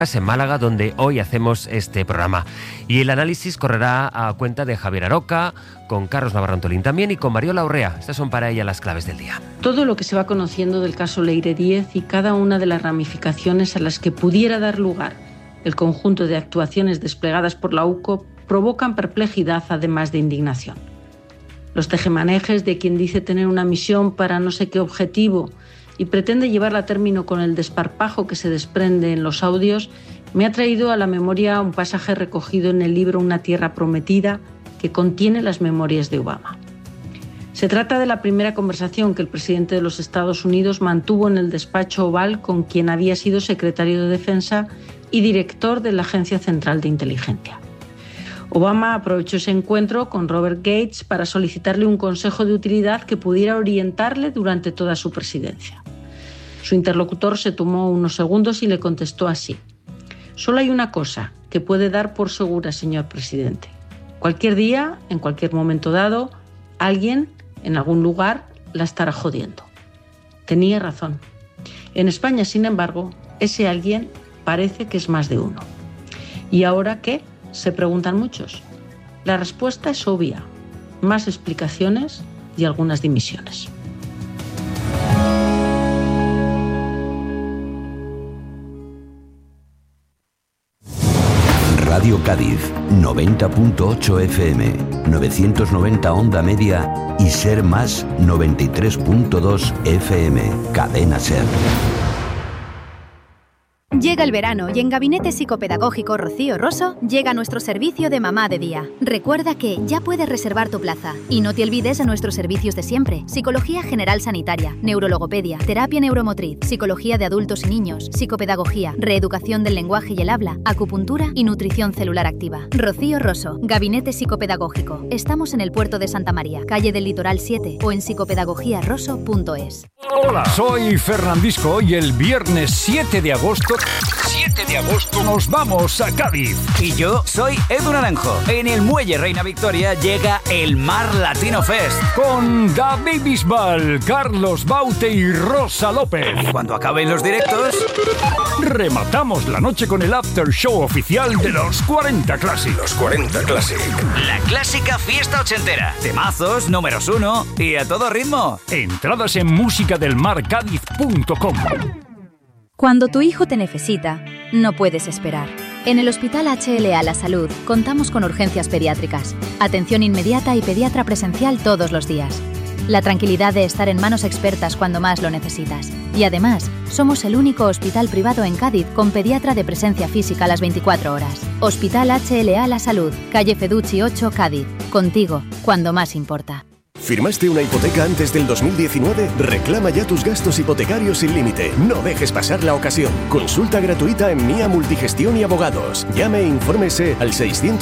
en Málaga, donde hoy hacemos este programa. Y el análisis correrá a cuenta de Javier Aroca, con Carlos Navarro Antolín también y con Mariola Urrea. Estas son para ella las claves del día. Todo lo que se va conociendo del caso Leire Díez y cada una de las ramificaciones a las que pudiera dar lugar el conjunto de actuaciones desplegadas por la UCO provocan perplejidad además de indignación. Los tejemanejes de quien dice tener una misión para no sé qué objetivo y pretende llevarla a término con el desparpajo que se desprende en los audios, me ha traído a la memoria un pasaje recogido en el libro Una tierra prometida, que contiene las memorias de Obama. Se trata de la primera conversación que el presidente de los Estados Unidos mantuvo en el despacho Oval con quien había sido secretario de Defensa y director de la Agencia Central de Inteligencia. Obama aprovechó ese encuentro con Robert Gates para solicitarle un consejo de utilidad que pudiera orientarle durante toda su presidencia. Su interlocutor se tomó unos segundos y le contestó así: «Solo hay una cosa que puede dar por segura, señor presidente. Cualquier día, en cualquier momento dado, alguien, en algún lugar, la estará jodiendo». Tenía razón. En España, sin embargo, ese alguien parece que es más de uno. ¿Y ahora qué?, se preguntan muchos. La respuesta es obvia: más explicaciones y algunas dimisiones. Radio Cádiz, 90.8 FM, 990 onda media y Ser Más 93.2 FM. Cadena Ser. Llega el verano y en Gabinete Psicopedagógico Rocío Rosso llega nuestro servicio de mamá de día. Recuerda que ya puedes reservar tu plaza. Y no te olvides de nuestros servicios de siempre: psicología general sanitaria, neurologopedia, terapia neuromotriz, psicología de adultos y niños, psicopedagogía, reeducación del lenguaje y el habla, acupuntura y nutrición celular activa. Rocío Rosso, Gabinete Psicopedagógico. Estamos en el puerto de Santa María, calle del Litoral 7 o en psicopedagogiarosso.es. Hola, soy Fernandisco y el viernes 7 de agosto nos vamos a Cádiz. Y yo soy Edu Naranjo. En el Muelle Reina Victoria llega el Mar Latino Fest. Con David Bisbal, Carlos Baute y Rosa López. Cuando acaben los directos, rematamos la noche con el after show oficial de los 40 Classic. Los 40 Classic. La clásica fiesta ochentera. Temazos, números 1 y a todo ritmo. Entradas en musicadelmarcadiz.com. Cuando tu hijo te necesita, no puedes esperar. En el Hospital HLA La Salud contamos con urgencias pediátricas, atención inmediata y pediatra presencial todos los días. La tranquilidad de estar en manos expertas cuando más lo necesitas. Y además, somos el único hospital privado en Cádiz con pediatra de presencia física a las 24 horas. Hospital HLA La Salud, calle Feducci 8, Cádiz. Contigo, cuando más importa. ¿Firmaste una hipoteca antes del 2019? Reclama ya tus gastos hipotecarios sin límite. No dejes pasar la ocasión. Consulta gratuita en Mía Multigestión y Abogados. Llame e infórmese al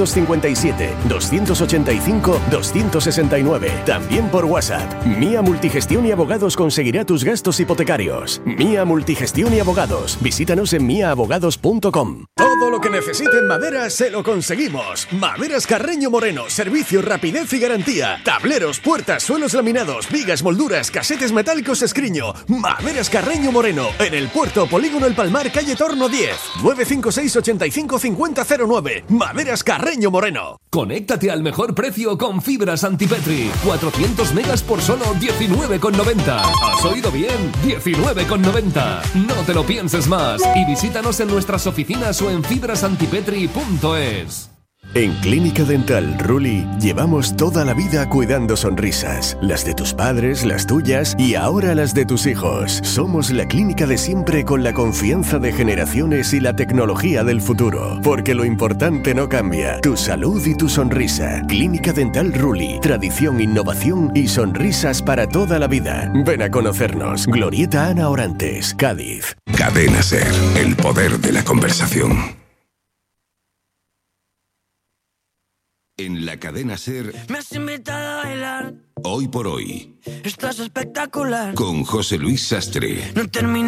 657-285-269. También por WhatsApp. Mía Multigestión y Abogados conseguirá tus gastos hipotecarios. Mía Multigestión y Abogados. Visítanos en miaabogados.com. Todo lo que necesite en madera se lo conseguimos. Maderas Carreño Moreno. Servicio, rapidez y garantía. Tableros, puertas, suelos laminados, vigas, molduras, casetes metálicos Escriño. Maderas Carreño Moreno. En el Puerto, Polígono El Palmar, calle Torno 10. 956 85 5009. Maderas Carreño Moreno. Conéctate al mejor precio con fibras Antipetri. 400 megas por solo 19,90. ¿Has oído bien? 19,90. No te lo pienses más y visítanos en nuestras oficinas o en fibrasantipetri.es. En Clínica Dental Ruli llevamos toda la vida cuidando sonrisas, las de tus padres, las tuyas y ahora las de tus hijos. Somos la clínica de siempre con la confianza de generaciones y la tecnología del futuro, porque lo importante no cambia, tu salud y tu sonrisa. Clínica Dental Ruli, tradición, innovación y sonrisas para toda la vida. Ven a conocernos. Glorieta Ana Orantes, Cádiz. Cadena Ser, el poder de la conversación. En la Cadena Ser, me has invitado a bailar. Hoy por hoy. Estás espectacular. Con José Luis Sastre. No termina.